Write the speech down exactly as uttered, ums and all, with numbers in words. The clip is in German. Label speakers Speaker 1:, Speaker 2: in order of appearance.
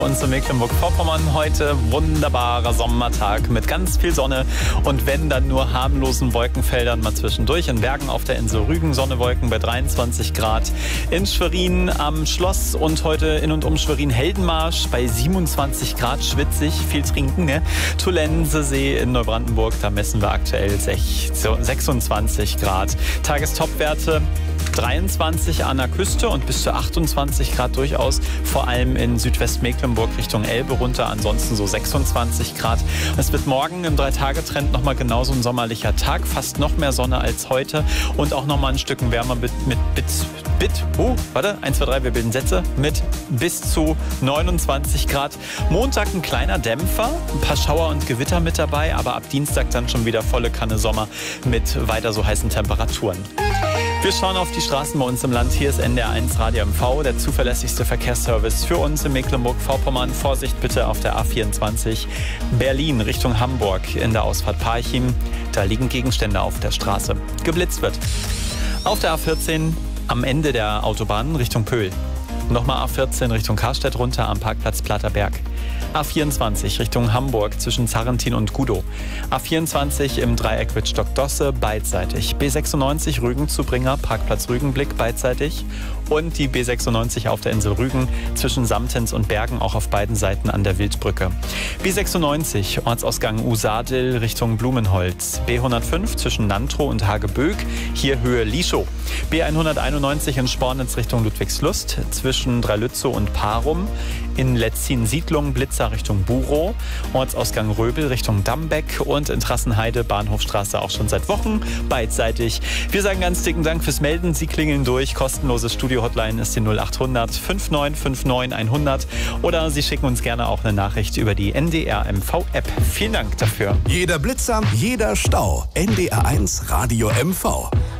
Speaker 1: Uns in Mecklenburg-Vorpommern heute wunderbarer Sommertag mit ganz viel Sonne und wenn dann nur harmlosen Wolkenfeldern mal zwischendurch. In Bergen auf der Insel Rügen Sonnewolken bei dreiundzwanzig Grad. In Schwerin am Schloss und heute in und um Schwerin Heldenmarsch bei siebenundzwanzig Grad, schwitzig, viel trinken. Ne? Tullensesee in Neubrandenburg, da messen wir aktuell sechsundzwanzig Grad. Tagestopwerte dreiundzwanzig an der Küste und bis zu achtundzwanzig Grad durchaus, vor allem in Südwestmecklenburg Richtung Elbe runter, ansonsten so sechsundzwanzig Grad. Es wird morgen im Drei-Tage-Trend nochmal genauso ein sommerlicher Tag, fast noch mehr Sonne als heute und auch nochmal ein Stück wärmer mit, mit bis, bit, oh, warte, eins, zwei, drei, wir bilden Sätze, mit bis zu neunundzwanzig Grad. Montag ein kleiner Dämpfer, ein paar Schauer und Gewitter mit dabei, aber ab Dienstag dann schon wieder volle Kanne Sommer mit weiter so heißen Temperaturen. Wir schauen auf die Straßen bei uns im Land. Hier ist N D R eins Radio M V, der zuverlässigste Verkehrsservice für uns in Mecklenburg-Vorpommern. Vorsicht bitte auf der A vierundzwanzig Berlin Richtung Hamburg in der Ausfahrt Parchim. Da liegen Gegenstände auf der Straße. Geblitzt wird. Auf der A vierzehn am Ende der Autobahn Richtung Pöhl. Nochmal A vierzehn Richtung Karstedt runter am Parkplatz Platterberg. A vierundzwanzig Richtung Hamburg zwischen Zarrentin und Gudow. A vierundzwanzig im Dreieck Wittstock-Dosse beidseitig. B sechsundneunzig Rügen zu Bringer, Parkplatz Rügenblick beidseitig. Und die B sechsundneunzig auf der Insel Rügen zwischen Samtens und Bergen auch auf beiden Seiten an der Wildbrücke. B sechsundneunzig Ortsausgang Usadel Richtung Blumenholz. B hundertfünf zwischen Nantrow und Hageböck, hier Höhe Lischow. B hunderteinundneunzig in Spornitz Richtung Ludwigslust zwischen Dreilützow und Parum. In Letzin-Siedlung Blitzer Richtung Burow, Ortsausgang Röbel Richtung Dambeck und in Trassenheide Bahnhofstraße auch schon seit Wochen beidseitig. Wir sagen ganz dicken Dank fürs Melden. Sie klingeln durch. Kostenlose Studio-Hotline ist die null achthundert neunundfünfzig neunundfünfzig hundert oder Sie schicken uns gerne auch eine Nachricht über die N D R M V-App. Vielen Dank dafür.
Speaker 2: Jeder Blitzer, jeder Stau. N D R eins Radio M V.